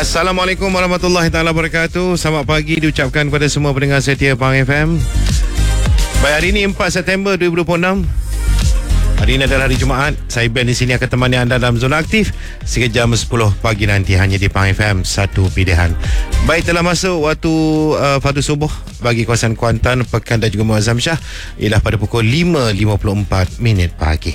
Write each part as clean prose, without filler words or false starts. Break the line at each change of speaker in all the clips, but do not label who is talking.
Assalamualaikum warahmatullahi taala wabarakatuh. Selamat pagi diucapkan kepada semua pendengar setia Pahang FM. Baik, hari ini 4 September 2026. Hari ini adalah hari Jumaat. Saya Ben di sini akan temani anda dalam zona aktif sehingga jam 10 pagi nanti hanya di Pahang FM, satu pilihan. Baik, telah masuk waktu fardu subuh bagi kawasan Kuantan, Pekan dan juga Muazzam Shah ialah pada pukul 5.54 pagi.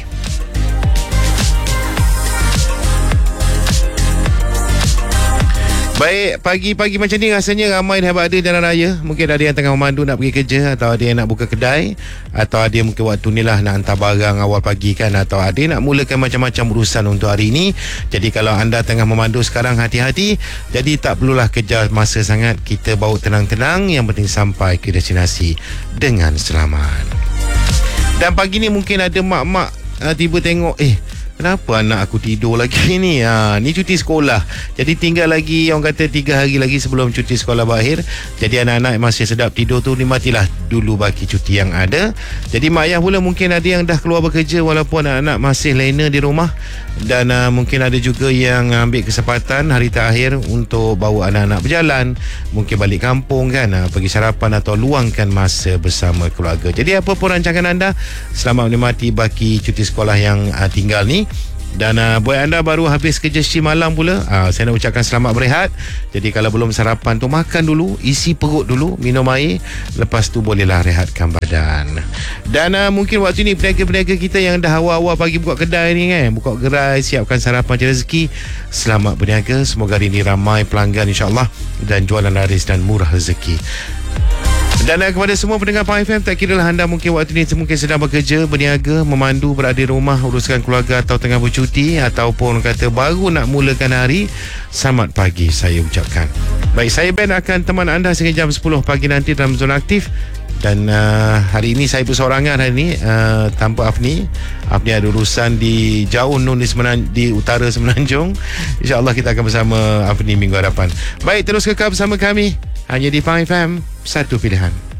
Baik, pagi-pagi macam ni rasanya ramai dah berada jalan raya. Mungkin ada yang tengah memandu nak pergi kerja, atau ada yang nak buka kedai, atau ada yang mungkin waktu ni lah nak hantar barang awal pagi kan, atau ada yang nak mulakan macam-macam urusan untuk hari ini. Jadi kalau anda tengah memandu sekarang, hati-hati. Jadi tak perlulah kejar masa sangat. Kita bawa tenang-tenang, yang penting sampai ke destinasi dengan selamat. Dan pagi ni mungkin ada mak-mak tiba tengok, kenapa anak aku tidur lagi ni? Ni cuti sekolah. Jadi tinggal lagi, orang kata 3 hari lagi sebelum cuti sekolah berakhir. Jadi anak-anak masih sedap tidur tu, nikmatilah dulu bagi cuti yang ada. Jadi mak ayah pula mungkin ada yang dah keluar bekerja walaupun anak-anak masih lena di rumah. Dan mungkin ada juga yang ambil kesempatan hari terakhir untuk bawa anak-anak berjalan. Mungkin balik kampung kan, pergi sarapan atau luangkan masa bersama keluarga. Jadi apa pun rancangan anda, selamat menikmati bagi cuti sekolah yang tinggal ni. Dan buat anda baru habis kerja shift malam pula, saya nak ucapkan selamat berehat. Jadi kalau belum sarapan tu, makan dulu, isi perut dulu, minum air, lepas tu bolehlah rehatkan badan. Dan mungkin waktu ni peniaga-peniaga kita yang dah awal-awal pagi buka kedai ni kan, buka gerai, siapkan sarapan cari rezeki, selamat berniaga. Semoga hari ni ramai pelanggan insyaAllah, dan jualan laris dan murah rezeki. Dan kepada semua pendengar Pahang FM, tak kira lah anda mungkin waktu ni mungkin sedang bekerja, berniaga, memandu, berada di rumah, uruskan keluarga, atau tengah bercuti, ataupun kata baru nak mulakan hari, selamat pagi saya ucapkan. Baik, saya Ben akan teman anda sehingga jam 10 pagi nanti dalam zona aktif. Dan hari ini saya bersorangan hari ini, tanpa Afni. Afni ada urusan di jauh nun di utara Semenanjung. InsyaAllah kita akan bersama Afni minggu hadapan. Baik, terus kekal bersama kami hanya di Pahang FM, satu pilihan.